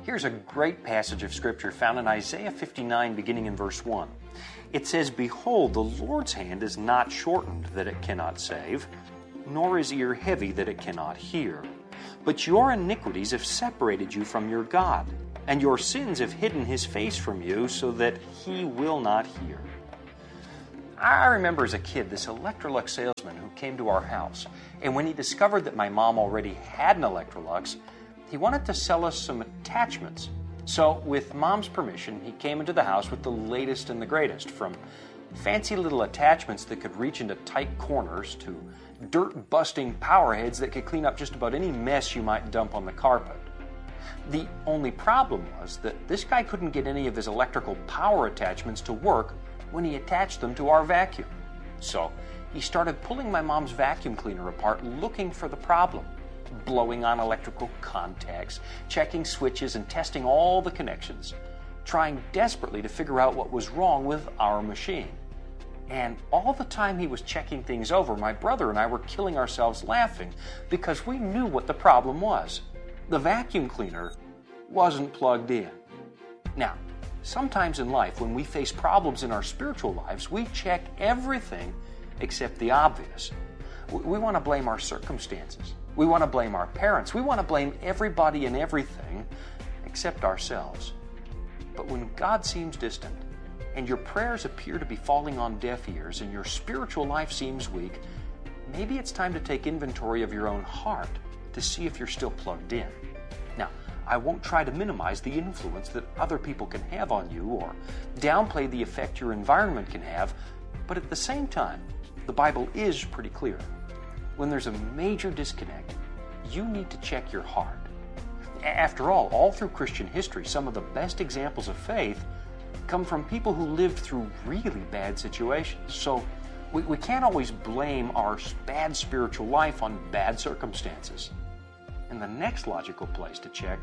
Here's a great passage of Scripture found in Isaiah 59, beginning in verse 1. It says, "Behold, the Lord's hand is not shortened that it cannot save, nor his ear heavy that it cannot hear. But your iniquities have separated you from your God, and your sins have hidden his face from you so that he will not hear." I remember as a kid this Electrolux salesman who came to our house, and when he discovered that my mom already had an Electrolux, he wanted to sell us some attachments. So, with Mom's permission, he came into the house with the latest and the greatest, from fancy little attachments that could reach into tight corners to dirt-busting power heads that could clean up just about any mess you might dump on the carpet. The only problem was that this guy couldn't get any of his electrical power attachments to work when he attached them to our vacuum. So, he started pulling my mom's vacuum cleaner apart looking for the problem, blowing on electrical contacts, checking switches, and testing all the connections, trying desperately to figure out what was wrong with our machine. And all the time he was checking things over, my brother and I were killing ourselves laughing because we knew what the problem was. The vacuum cleaner wasn't plugged in. Now, sometimes in life, when we face problems in our spiritual lives, we check everything except the obvious. We want to blame our circumstances. We want to blame our parents. We want to blame everybody and everything except ourselves. But when God seems distant, and your prayers appear to be falling on deaf ears, and your spiritual life seems weak, maybe it's time to take inventory of your own heart to see if you're still plugged in. Now, I won't try to minimize the influence that other people can have on you or downplay the effect your environment can have, but at the same time, the Bible is pretty clear. When there's a major disconnect, you need to check your heart. After all through Christian history, some of the best examples of faith come from people who lived through really bad situations. So we can't always blame our bad spiritual life on bad circumstances. And the next logical place to check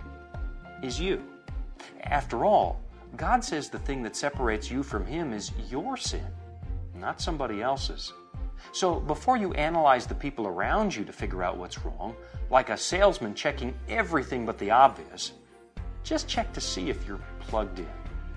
is you. After all, God says the thing that separates you from Him is your sin, not somebody else's. So before you analyze the people around you to figure out what's wrong, like a salesman checking everything but the obvious, just check to see if you're plugged in.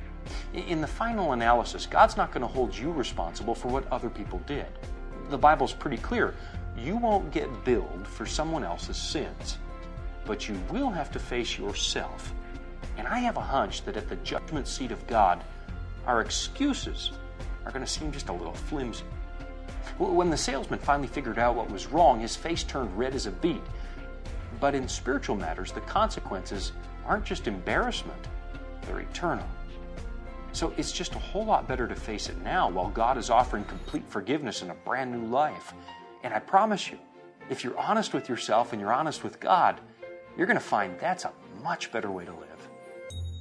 In the final analysis, God's not going to hold you responsible for what other people did. The Bible's pretty clear. You won't get billed for someone else's sins, but you will have to face yourself. And I have a hunch that at the judgment seat of God, our excuses are going to seem just a little flimsy. When the salesman finally figured out what was wrong, his face turned red as a beet. But in spiritual matters, the consequences aren't just embarrassment, they're eternal. So it's just a whole lot better to face it now while God is offering complete forgiveness and a brand new life. And I promise you, if you're honest with yourself and you're honest with God, you're going to find that's a much better way to live.